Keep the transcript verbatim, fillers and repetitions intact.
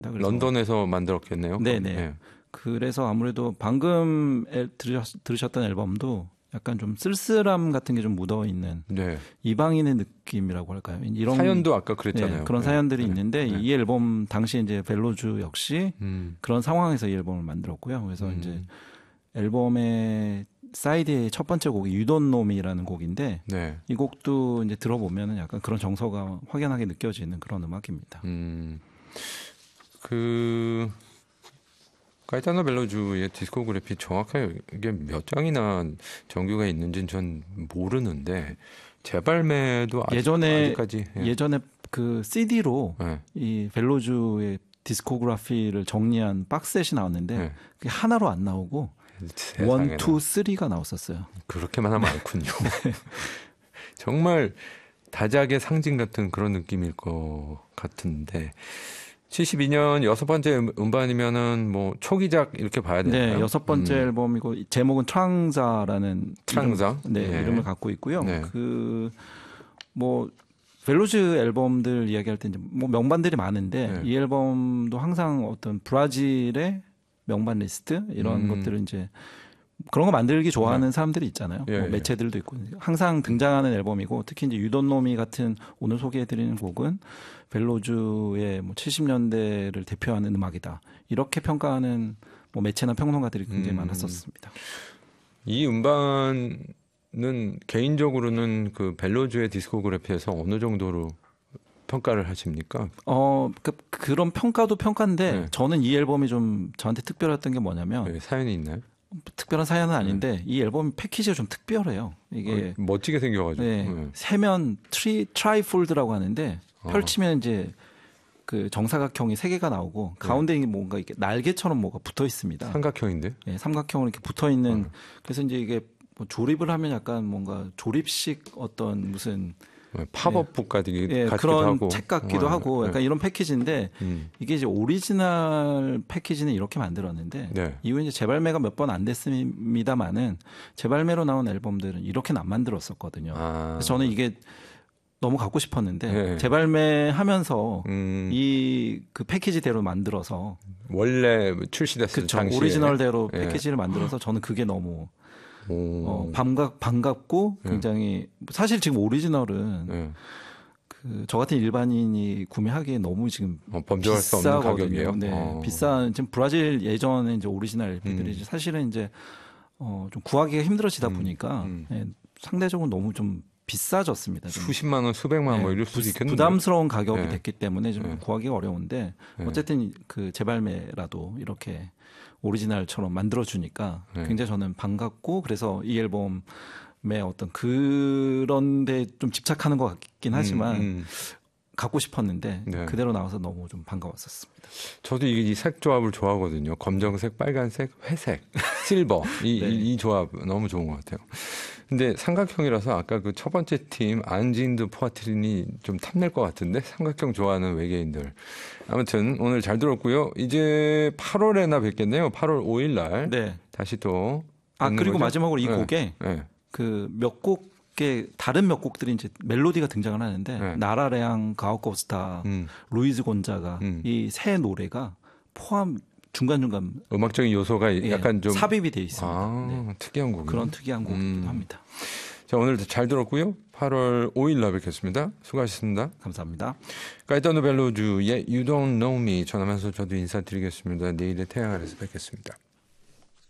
런던에서 만들었겠네요. 네네. 네. 그래서 아무래도 방금 엘, 들으셨, 들으셨던 앨범도 약간 좀 쓸쓸함 같은 게 좀 묻어 있는 네. 이방인의 느낌이라고 할까요? 이런 사연도 아까 그랬잖아요. 네, 그런 네. 사연들이 네. 있는데 네. 이 앨범 당시 이제 벨로주 역시 음. 그런 상황에서 이 앨범을 만들었고요. 그래서 음. 이제 앨범의 사이드의 첫 번째 곡이 You Don't Know Me라는 곡인데 네. 이 곡도 이제 들어보면은 약간 그런 정서가 확연하게 느껴지는 그런 음악입니다. 음. 그 가이타노 벨로주의 디스코그래피 정확하게 몇 장이나 정규가 있는지는 전 모르는데 재발매도 아직, 예전에 아직까지 예. 예전에 그 씨디로 네. 이 벨로주의 디스코그래피를 정리한 박스셋이 나왔는데 네. 그게 하나로 안 나오고 원, 투, 쓰리가 나왔었어요. 그렇게만 하면 많군요. 네. 정말 다작의 상징 같은 그런 느낌일 것 같은데 칠십이 년 여섯 번째 음반이면은 뭐 초기작 이렇게 봐야 되나요? 네, 여섯 번째 음. 앨범이고 제목은 트랑자라는 트랑자 이름, 네, 네. 이름을 갖고 있고요. 네. 그 뭐 벨로즈 앨범들 이야기할 때 이제 뭐 명반들이 많은데 네. 이 앨범도 항상 어떤 브라질의 명반 리스트 이런 음. 것들을 이제 그런 거 만들기 좋아하는 네. 사람들이 있잖아요. 예, 뭐 매체들도 있고 항상 등장하는 앨범이고 특히 이제 유돈노미 같은 오늘 소개해드리는 곡은 벨로주의 뭐 칠십 년대를 대표하는 음악이다. 이렇게 평가하는 뭐 매체나 평론가들이 굉장히 음. 많았었습니다. 이 음반은 개인적으로는 그 벨로주의 디스코그래피에서 어느 정도로 평가를 하십니까? 어, 그, 그런 평가도 평가인데 네. 저는 이 앨범이 좀 저한테 특별했던 게 뭐냐면 네, 사연이 있나요? 특별한 사연은 아닌데 네. 이 앨범 패키지가 좀 특별해요. 이게 어, 멋지게 생겨가지고 네, 네. 세면 트리 트라이폴드라고 하는데 펼치면 어. 이제 그 정사각형이 세 개가 나오고 네. 가운데 뭔가 이렇게 날개처럼 뭐가 붙어 있습니다. 삼각형인데? 네, 삼각형으로 이렇게 붙어 있는. 어. 그래서 이제 이게 뭐 조립을 하면 약간 뭔가 조립식 어떤 무슨 팝업북 같기도 네, 그런 하고 책 같기도 어, 하고 약간 네. 이런 패키지인데 음. 이게 이제 오리지널 패키지는 이렇게 만들었는데 네. 이후에 이제 재발매가 몇 번 안 됐습니다만은 재발매로 나온 앨범들은 이렇게는 안 만들었었거든요. 아. 그래서 저는 이게 너무 갖고 싶었는데 네. 재발매하면서 음. 이 그 패키지대로 만들어서 원래 출시됐을 당시에 오리지널대로 네. 패키지를 만들어서 저는 그게 너무 어, 반갑, 반갑고 굉장히 네. 사실 지금 오리지널은 네. 그 저 같은 일반인이 구매하기에 너무 지금 어, 범접할 수 없는 가격이에요. 네, 어. 비싼 지금 브라질 예전에 이제 오리지널 엘피들이 음. 사실은 이제 어, 좀 구하기가 힘들어지다 음. 보니까 음. 네, 상대적으로 너무 좀 비싸졌습니다. 좀. 수십만 원, 수백만 원 네, 뭐 이럴 수도 있겠는데 부담스러운 가격이 네. 됐기 때문에 좀 네. 구하기가 어려운데 네. 어쨌든 그 재발매라도 이렇게 오리지널처럼 만들어주니까 네. 굉장히 저는 반갑고 그래서 이 앨범의 어떤 그런데 좀 집착하는 것 같긴 하지만 음, 음. 갖고 싶었는데 네. 그대로 나와서 너무 좀 반가웠었습니다. 저도 이 색 조합을 좋아하거든요. 검정색, 빨간색, 회색, 실버 이, 네. 이, 이 조합 너무 좋은 것 같아요. 근데 삼각형이라서 아까 그 첫 번째 팀 안진드 포아트린이 좀 탐낼 것 같은데 삼각형 좋아하는 외계인들. 아무튼 오늘 잘 들었고요. 이제 팔월에나 뵙겠네요. 팔월 오일 날 네. 다시 또. 아 그리고 거죠? 마지막으로 이 네. 곡에 네. 그 몇 곡의 다른 몇 곡들이 이제 멜로디가 등장을 하는데 네. 나라레앙, 가오코스타, 음. 루이즈 곤자가 음. 이 세 노래가 포함. 중간중간 음악적인 요소가 예, 약간 좀 삽입이 돼 있습니다. 아, 네. 특이한 곡 그런 특이한 곡이기도 음. 합니다. 자, 오늘도 잘 들었고요. 팔월 오일 날 뵙겠습니다. 수고하셨습니다. 감사합니다. 가이타노 벨로주의 You Don't Know Me 전하면서 저도 인사드리겠습니다. 내일의 태양 아래서 뵙겠습니다.